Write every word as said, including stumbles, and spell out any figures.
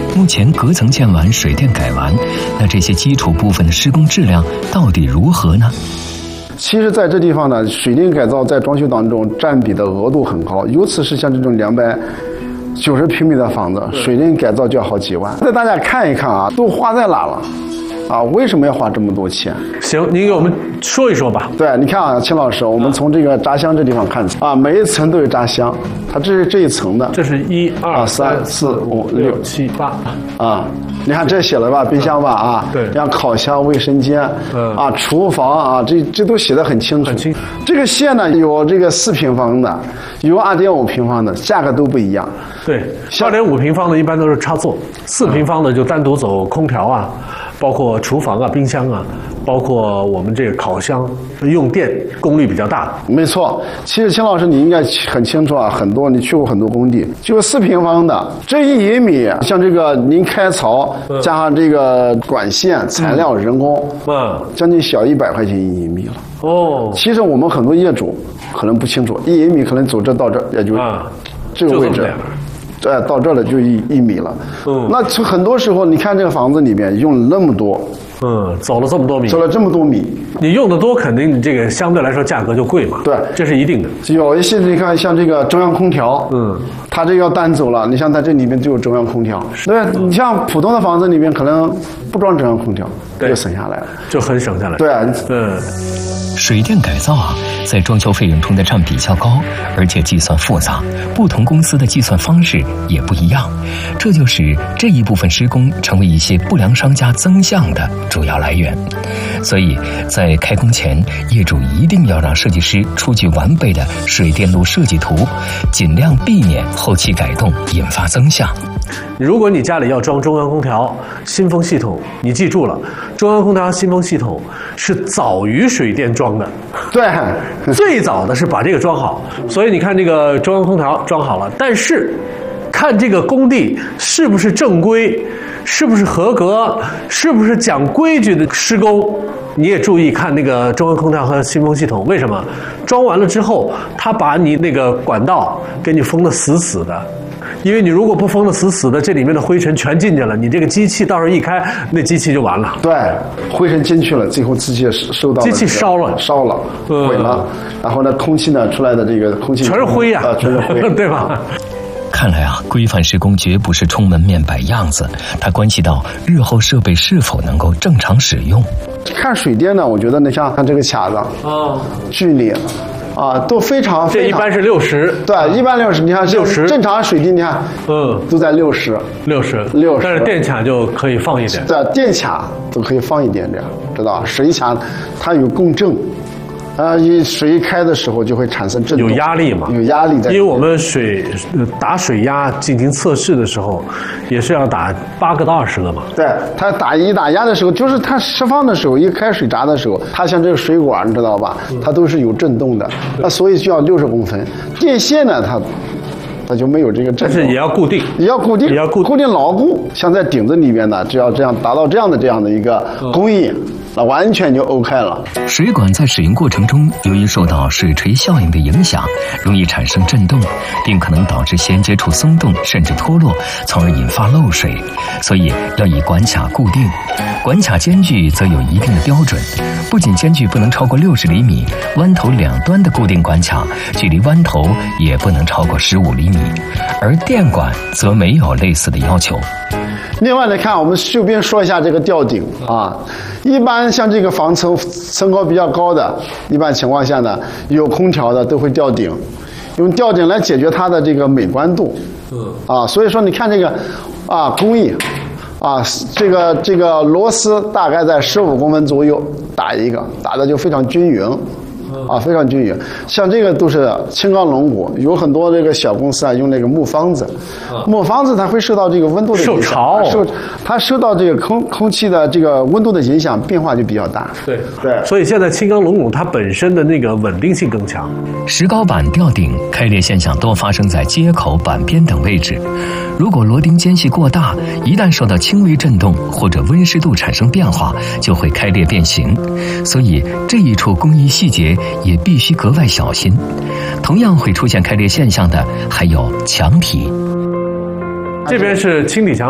目前隔层建完，水电改完，那这些基础部分的施工质量到底如何呢？ 其实在这地方呢，水电改造在装修当中占比的额度很高，尤其是像这种两百九十平米的房子，水电改造就要好几万。带大家看一看啊，都花在哪了？啊，为什么要花这么多钱？ 行，您给我们说一说吧。 对，你看啊，秦老师，我们从这个扎箱这地方看起啊，每一层都有扎箱，它这是这一层的， 这是一二三四五六七八啊。你看这写了吧，冰箱吧啊， 对， 像烤箱、卫生间，嗯啊，厨房啊，这这都写得很清楚。 很清楚。 这个线呢，有这个四平方的，有二点五平方的，价格都不一样。 对，二点五平方的一般都是插座，四平方的就单独走空调啊。包括厨房啊、冰箱啊，包括我们这个烤箱，用电功率比较大。 没错，其实秦老师你应该很清楚啊，很多你去过很多工地，就四平方的这一厘米，像这个您开槽加上这个管线、材料、人工，嗯，将近小一百块钱一厘米了。哦，其实我们很多业主可能不清楚，一厘米可能走这到这也就这个位置。哎，到这儿了就一一米了。嗯，那很多时候你看这个房子里面用了那么多， 嗯，走了这么多米， 走了这么多米， 你用的多，肯定你这个相对来说价格就贵嘛。 对， 这是一定的。 有一些你看像这个中央空调，嗯，它这要单走了，你像它这里面就有中央空调。对，你像普通的房子里面可能不装中央空调，就省下来了， 就很省下来。 对， 嗯。 水电改造啊，在装修费用中的占比较高，而且计算复杂，不同公司的计算方式也不一样，这就使这一部分施工成为一些不良商家增项的主要来源。所以在开工前，业主一定要让设计师出具完备的水电路设计图，尽量避免后期改动引发增项。 如果你家里要装中央空调、新风系统，你记住了，中央空调、新风系统是早于水电装的。 对， 最早的是把这个装好。所以你看这个中央空调装好了，但是看这个工地是不是正规，是不是合格，是不是讲规矩的施工，你也注意看那个中央空调和新风系统。为什么？装完了之后，他把你那个管道给你封得死死的。因为你如果不封得死死的，这里面的灰尘全进去了，你这个机器到时候一开，那机器就完了。 对，灰尘进去了，最后机器受到了、这个、 机器烧了， 烧了，毁了。嗯、然后呢，空气呢出来的这个空气全是灰呀、 啊，全是灰， 对吧？ 看来啊，规范施工绝不是充门面摆样子，它关系到日后设备是否能够正常使用。 看水电呢，我觉得呢，像看这个卡子啊，距离。啊，都非常非常， 这一般是六十， 对，一般六十。你看六十，正常水滴，你看，嗯，都在六十， 六十， 六十。 但是电卡就可以放一点， 对，电卡都可以放一点点，知道吧？水卡它有共振，啊，一水一开的时候就会产生震动， 有压力嘛？ 有压力在。 因为我们水打水压进行测试的时候，也是要打八个到二十个嘛。 对，它打一打压的时候，就是它释放的时候，一开水闸的时候，它像这个水管，你知道吧？它都是有震动的，那所以就要六十公分。电线呢，它它就没有这个震动， 但是也要固定， 也要固定， 也要固固定牢固。像在顶子里面呢，只要这样达到这样的这样的一个工艺。嗯，那完全就 OK 了。 水管在使用过程中，由于受到水锤效应的影响，容易产生震动，并可能导致衔接处松动甚至脱落，从而引发漏水。所以要以管卡固定，管卡间距则有一定的标准，不仅间距不能超过六十厘米，弯头两端的固定管卡距离弯头也不能超过十五厘米，而电管则没有类似的要求。 另外来看，我们顺便说一下这个吊顶啊，一般像这个房层层高比较高的，一般情况下呢，有空调的都会吊顶，用吊顶来解决它的这个美观度。嗯啊，所以说你看这个啊工艺啊，这个这个螺丝大概在十五公分左右打一个，打的就非常均匀。啊，非常均匀。像这个都是轻钢龙骨，有很多这个小公司啊用那个木方子，木方子它会受到这个温度的影响， 受潮， 受它受到这个空空气的这个温度的影响，变化就比较大。 对对， 所以现在轻钢龙骨它本身的那个稳定性更强。 石膏板吊顶开裂现象多发生在接口、板边等位置。如果螺钉间隙过大，一旦受到轻微震动或者温湿度产生变化，就会开裂变形。所以这一处工艺细节也必须格外小心。同样会出现开裂现象的还有墙体。 这边是轻体墙。